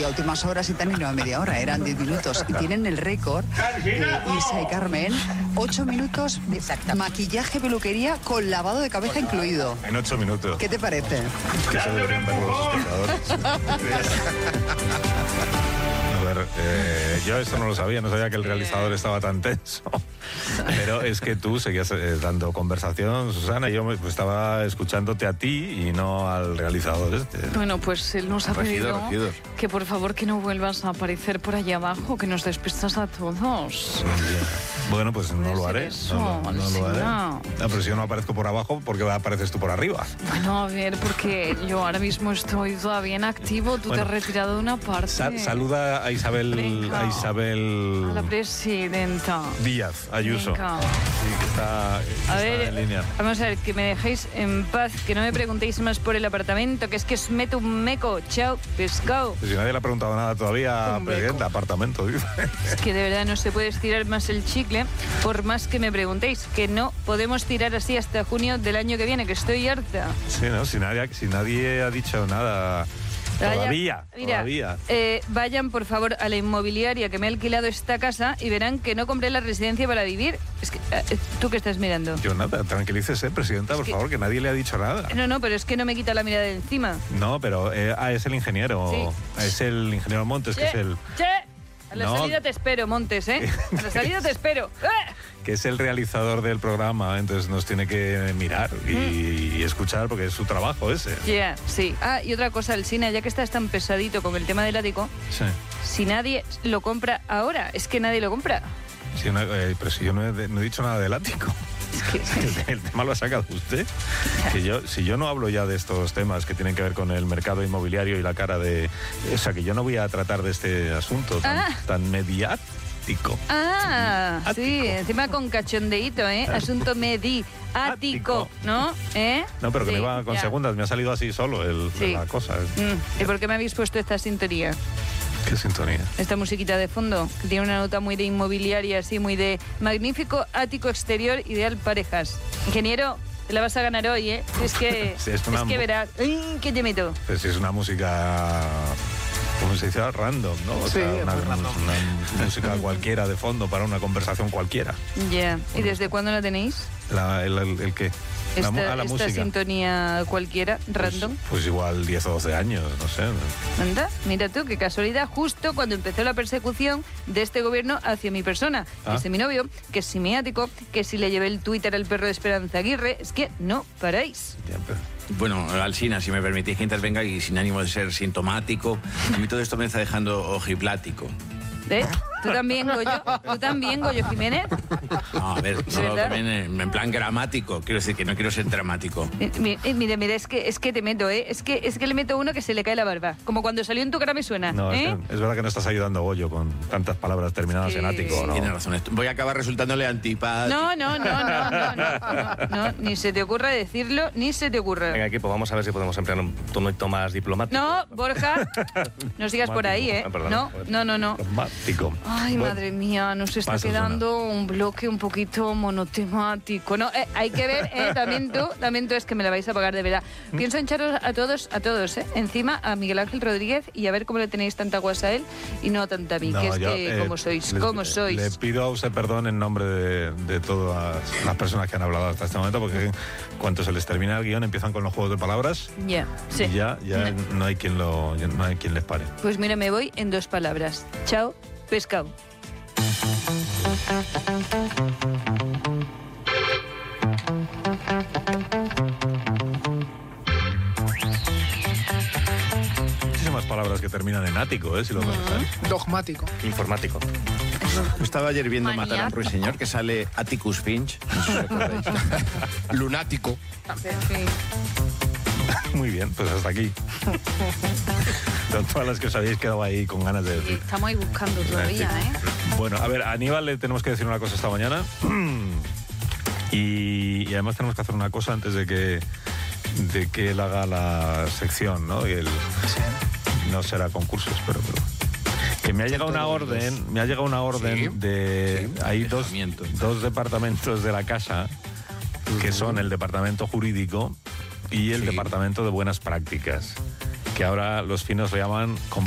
a últimas horas y tal, y no a media hora, eran 10 minutos. Y tienen el récord, Isa y Carmen, 8 minutos de maquillaje, peluquería con lavado de cabeza incluido. En 8 minutos. ¿Qué te parece? Que se deben ver los espectadores. A ver, yo esto no lo sabía, no sabía que el realizador estaba tan tenso. Pero es que tú seguías dando conversación, Susana, y yo estaba escuchándote a ti y no al realizador este. Bueno, pues él nos ha pedido Regido. que por favor que no vuelvas a aparecer por allá abajo, que nos despistas a todos. Bueno, pues no lo haré. No lo haré. No, pero si yo no aparezco por abajo, ¿por qué apareces tú por arriba? Bueno, a ver, porque yo ahora mismo estoy todavía en activo, tú te has retirado de una parte. Saluda a Isabel. Venga. A Isabel. A la presidenta. Díaz Ayuso. Venga. Sí, que está en línea. Vamos a ver, que me dejéis en paz, que no me preguntéis más por el apartamento, que es que os meto un meco. Chao, pescado. Pues si nadie le ha preguntado nada todavía, presidenta, apartamento, dice. Es que de verdad no se puede estirar más el chicle, por más que me preguntéis, que no podemos tirar así hasta junio del año que viene, que estoy harta. Sí, ¿no? Si nadie ha dicho nada. Todavía. Vayan por favor a la inmobiliaria que me ha alquilado esta casa y verán que no compré la residencia para vivir. Es que, ¿tú qué estás mirando? Yo nada, tranquilícese, presidenta, por favor, que nadie le ha dicho nada. No, pero es que no me quita la mirada de encima. No, pero es el ingeniero. Sí. Es el ingeniero Montes, que es el... A la salida te espero, Montes, ¿eh? A la salida te espero. Que es el realizador del programa, entonces nos tiene que mirar y escuchar, porque es su trabajo ese. Sí. Y otra cosa, Alsina, ya que estás tan pesadito con el tema del ático, si nadie lo compra ahora, es que nadie lo compra. Sí, pero si yo no he dicho nada del ático. Es que el tema lo ha sacado usted. Que si yo no hablo ya de estos temas que tienen que ver con el mercado inmobiliario y la cara de... O sea, que yo no voy a tratar de este asunto tan mediático. Sí, encima con cachondeíto, ¿eh? Asunto mediático, ¿no? No, pero que me va con segundas, me ha salido así solo la cosa. ¿Y por qué me habéis puesto esta sintonía? ¿Qué sintonía? Esta musiquita de fondo, que tiene una nota muy de inmobiliaria, así, muy de magnífico ático exterior, ideal parejas. Ingeniero, te la vas a ganar hoy, ¿eh? Es que, es que verás. ¿Qué te meto? Pues es una música... Como se dice, random, ¿no? O sea, una música cualquiera de fondo para una conversación cualquiera. ¿Y desde cuándo la tenéis? ¿El qué? Esta música. Sintonía cualquiera, random. Pues igual 10 o 12 años, no sé. Anda, mira tú, qué casualidad, justo cuando empezó la persecución de este gobierno hacia mi persona, que es de mi novio, que es simiático, que si le llevé el Twitter al perro de Esperanza Aguirre, es que no paráis. Bueno, Alsina, si me permitís que intervenga y sin ánimo de ser sintomático, a mí todo esto me está dejando ojiplático. ¿Tú también, Goyo? ¿Tú también, Goyo Jiménez? No, a ver, no, también en plan gramático. Quiero decir que no quiero ser dramático. Mira, es que te meto, ¿eh? Es que le meto uno que se le cae la barba. Como cuando salió En tu cara me suena. No, es verdad que no estás ayudando, Goyo, con tantas palabras terminadas en ático, ¿no? Tienes razón. Voy a acabar resultándole antipático. No, ni se te ocurra decirlo, ni se te ocurra. Venga, equipo, vamos a ver si podemos emplear un tono más diplomático. No, Borja, no sigas por ahí, ¿eh? No. Diplomático. Ay, madre mía, nos está quedando un bloque un poquito monotemático. No, hay que ver, también tú es que me la vais a pagar de verdad. Pienso hincharos a todos, encima a Miguel Ángel Rodríguez y a ver cómo le tenéis tanta guasa a él y no tanta a mí, que es que como sois. Le pido a usted perdón en nombre de todas las personas que han hablado hasta este momento, porque cuando se les termina el guión empiezan con los juegos de palabras y ya no hay quien les pare. Pues mira, me voy en 2 palabras. Chao, pescado. Muchísimas palabras que terminan en ático, si lo pensáis. Dogmático. Informático. Estaba ayer viendo Matar a un ruiseñor que sale Atticus Finch. No sé si recordáis. Lunático. Muy bien, pues hasta aquí. Son todas las que os habéis quedado ahí con ganas de decir. Estamos ahí buscando todavía, ¿eh? Bueno, a ver, a Aníbal le tenemos que decir una cosa esta mañana. Y además tenemos que hacer una cosa antes de que él haga la sección, ¿no? Y no será concurso, espero, pero... Que me ha llegado una orden, de... Hay dos departamentos de la casa, que son el departamento jurídico y el departamento de buenas prácticas, que ahora los finos lo llaman